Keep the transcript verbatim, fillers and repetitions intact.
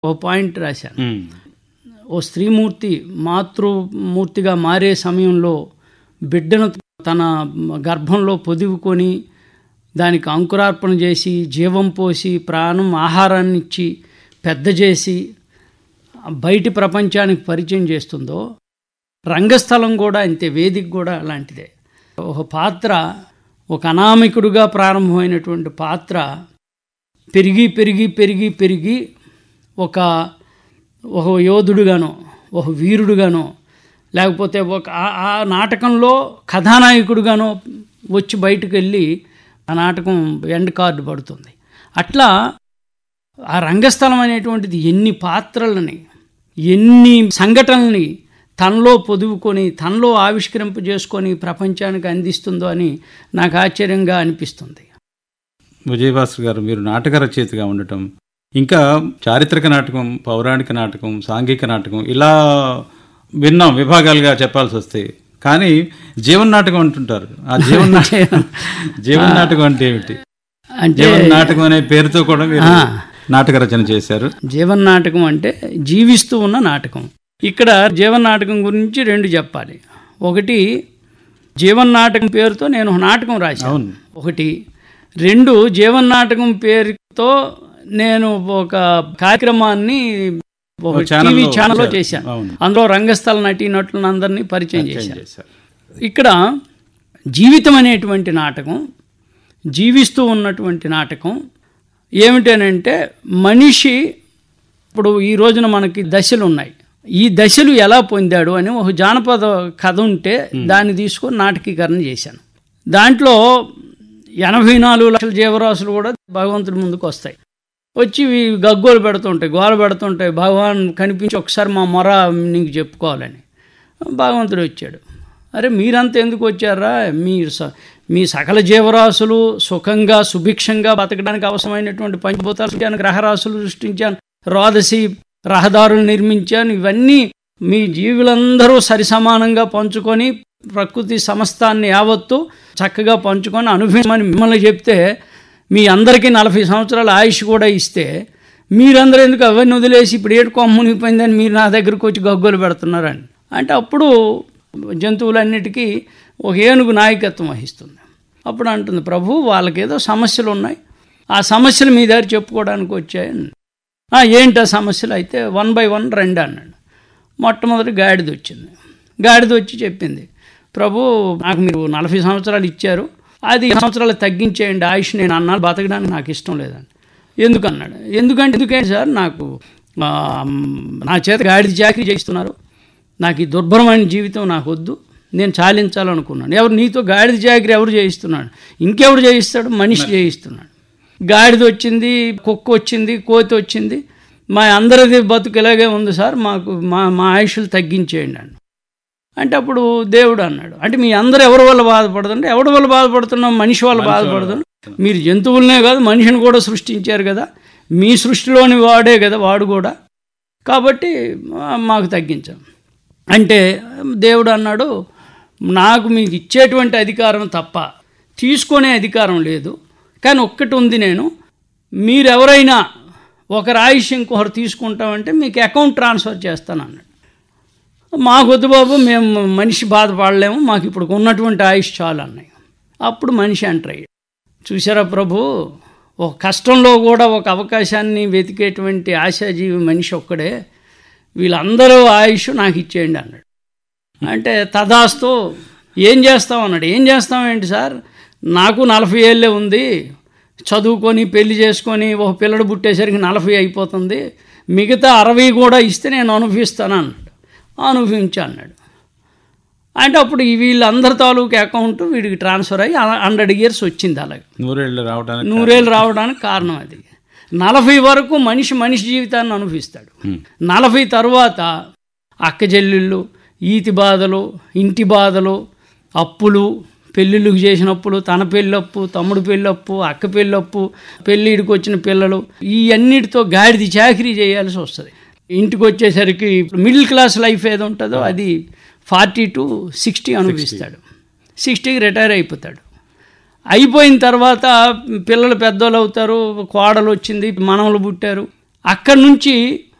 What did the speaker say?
ఓ point రాశాను. ఓ స్త్రీమూర్తి మాతృమూర్తిగా మారే సమయంలో బిడ్డను తన గర్భంలో పొదువుకొని దానికి అంకురార్పణ చేసి జీవం పోసి ప్రాణం ఆహారాన్ని ఇచ్చి పెద్ద చేసి బయటి ప్రపంచానికి పరిచయం చేస్తుందో రంగస్థలం కూడా అంతే, వేదిక కూడా అలాంటిదే. ఒక పాత్ర, ఒక అనామికుడుగా ప్రారంభమైనటువంటి పాత్ర పెరిగి పెరిగి పెరిగి పెరిగి ఒక ఒక యోధుడుగానో ఒక వీరుడుగానో లేకపోతే ఒక ఆ నాటకంలో కథానాయకుడుగానో వచ్చి బయటకు వెళ్ళి ఆ నాటకం ఎండ్ కార్డు పడుతుంది. అట్లా ఆ రంగస్థలం అనేటువంటిది ఎన్ని పాత్రలని ఎన్ని సంఘటనల్ని తనలో పొదువుకొని తనలో ఆవిష్కరింప చేసుకొని ప్రపంచానికి అందిస్తుందో అని నాకు ఆశ్చర్యంగా అనిపిస్తుంది. విజయభాస్కర్ గారు, మీరు నాటక రచయితగా ఉండటం, ఇంకా చారిత్రక నాటకం, పౌరాణిక నాటకం, సాంఘిక నాటకం ఇలా భిన్నం విభాగాలుగా చెప్పాల్సి వస్తాయి. కానీ జీవన నాటకం అంటుంటారు. ఆ జీవన జీవన నాటకం అంటే ఏమిటి? జీవన నాటకం అనే పేరుతో కూడా మీరు నాటక రచన చేశారు. జీవన నాటకం అంటే జీవిస్తూ ఉన్న నాటకం. ఇక్కడ జీవన నాటకం గురించి రెండు చెప్పాలి. ఒకటి, జీవన నాటకం పేరుతో నేను ఒక నాటకం రాశాను ఒకటి. రెండు, జీవన నాటకం పేరుతో నేను ఒక కార్యక్రమాన్ని ఒక టీవీ ఛానల్లో చేశాను. అందులో రంగస్థల నటీనటులను అందరినీ పరిచయం చేశాను. ఇక్కడ జీవితం అనేటువంటి నాటకం, జీవిస్తూ ఉన్నటువంటి నాటకం ఏమిటనంటే మనిషి ఇప్పుడు ఈ రోజున మనకి దశలు ఉన్నాయి. ఈ దశలు ఎలా పొందాడు అని ఒక జానపద కథ ఉంటే దాన్ని తీసుకొని నాటకీకరణ చేశాను. దాంట్లో ఎనభై నాలుగు లక్షల జీవరాశులు కూడా భగవంతుడి ముందుకు వస్తాయి. వచ్చి గగ్గోలు పెడుతుంటాయి, గోల పెడుతుంటాయి, భగవాన్ కనిపించి ఒకసారి మా మొర నీకు చెప్పుకోవాలని. భగవంతుడు వచ్చాడు. అరే మీరంతా ఎందుకు వచ్చారా? మీరు మీ సకల జీవరాశులు సుఖంగా సుభిక్షంగా బతకడానికి అవసరమైనటువంటి పంచభూతాలు సృష్టించాను, గ్రహరాశులు సృష్టించాను, రోదసి రహదారులు నిర్మించాను. ఇవన్నీ మీ జీవులందరూ సరిసమానంగా పంచుకొని ప్రకృతి సమస్తాన్ని యావత్తు చక్కగా పంచుకొని అనుభవించమని మిమ్మల్ని చెప్తే మీ అందరికీ నలభై సంవత్సరాల ఆయుష్ కూడా ఇస్తే మీరందరూ ఎందుకు అవన్నీ వదిలేసి ఇప్పుడు ఏడు కొమ్మ మునిగిపోయిందని మీరు నా దగ్గరకు వచ్చి గగ్గోలు పెడుతున్నారని అంటే అప్పుడు జంతువులన్నిటికీ ఒక ఏనుగు నాయకత్వం వహిస్తుంది. అప్పుడు అంటుంది, ప్రభు వాళ్ళకేదో సమస్యలు ఉన్నాయి, ఆ సమస్యలు మీ దగ్గర చెప్పుకోవడానికి వచ్చాయని. ఏంటి ఆ సమస్యలు? అయితే వన్ బై వన్ రండి అన్నాడు. మొట్టమొదటి గాడిద వచ్చింది. గాడిద వచ్చి చెప్పింది, ప్రభు నాకు మీరు నలభై సంవత్సరాలు ఇచ్చారు, అది సంవత్సరాలు తగ్గించేయండి ఆయుష్, నేను అన్నాను బతకడానికి నాకు ఇష్టం లేదని. ఎందుకన్నాడు. ఎందుకంటే ఎందుకంటే సార్ నాకు నా చేత గాడిద చాకరీ చేయిస్తున్నారు, నాకు ఈ దుర్భరమైన జీవితం నాకు వద్దు, నేను చాలించాలనుకున్నాను. ఎవరు నీతో గాడిద చాకరీ ఎవరు చేయిస్తున్నాడు? ఇంకెవరు చేయిస్తాడు? మనిషి చేయిస్తున్నాడు. గాడిద వచ్చింది, కుక్క వచ్చింది, కోతి వచ్చింది, మా అందరిది బతుకు ఇలాగే ఉంది సార్, మాకు మా మా ఆయుష్లు తగ్గించేయండి అని అంటే అప్పుడు దేవుడు అన్నాడు, అంటే మీ అందరూ ఎవరి వల్ల బాధపడుతుంటే ఎవరి వల్ల బాధపడుతున్నాం? మనిషి వల్ల బాధపడుతున్నాం. మీరు జంతువులనే కాదు మనిషిని కూడా సృష్టించారు కదా, మీ సృష్టిలోని వాడే కదా వాడు కూడా, కాబట్టి మాకు తగ్గించాం అంటే దేవుడు అన్నాడు, నాకు మీకు ఇచ్చేటువంటి అధికారం తప్ప తీసుకునే అధికారం లేదు. కానీ ఒక్కటి ఉంది, నేను మీరెవరైనా ఒకరి ఆయుష్ ఇంకొకరు తీసుకుంటామంటే మీకు అకౌంట్ ట్రాన్స్ఫర్ చేస్తాను అన్నాడు. మాకు వద్దు బాబు, మేము మనిషి బాధపడలేము, మాకు ఇప్పుడు ఉన్నటువంటి ఆయుష్ చాలు అన్నాయి. అప్పుడు మనిషి ఎంటర్ అయ్యాడు. చూసారా ప్రభు, ఒక కష్టంలో కూడా ఒక అవకాశాన్ని వెతికేటువంటి ఆశాజీవి మనిషి ఒక్కడే, వీళ్ళందరూ ఆయుష్ నాకు ఇచ్చేయండి అన్నాడు. అంటే తదాస్తు ఏం చేస్తాం అన్నాడు. ఏం చేస్తాం ఏంటి సార్, నాకు నలభై ఏళ్ళే ఉంది, చదువుకొని పెళ్లి చేసుకొని ఒక పిల్లడు పుట్టేసరికి నలభై అయిపోతుంది, మిగతా అరవై కూడా ఇస్తే నేను అనుభవిస్తాను అన్నాడు. అనుభవించా అన్నాడు. అంటే అప్పుడు వీళ్ళందరి తాలూకు అకౌంట్ వీడికి ట్రాన్స్ఫర్ అయ్యి హండ్రెడ్ ఇయర్స్ వచ్చింది. అలాగే నూరేళ్ళు రావడానికి నూరేళ్ళు రావడానికి కారణం అది. నలభై వరకు మనిషి మనిషి జీవితాన్ని అనుభవిస్తాడు. నలభై తర్వాత అక్కజెల్లుళ్ళు, ఈతి బాధలు, ఇంటి బాధలు, అప్పులు, పెళ్ళిళ్ళకి చేసిన అప్పులు, తన పెళ్ళప్పు, తమ్ముడు పెళ్ళప్పు, అక్క పెళ్ళప్పు, పెళ్ళిడికి వచ్చిన పిల్లలు, ఈ అన్నిటితో గాడిది చాకరీ చేయాల్సి వస్తుంది. ఇంటికి వచ్చేసరికి మిడిల్ క్లాస్ లైఫ్ ఏదో ఉంటుందో అది ఫార్టీ టు సిక్స్టీ అనుభవిస్తాడు. సిక్స్టీకి రిటైర్ అయిపోతాడు. అయిపోయిన తర్వాత పిల్లలు పెద్దోళ్ళు అవుతారు, కోడలు వచ్చింది, మనవలు పుట్టారు, అక్కడి నుంచి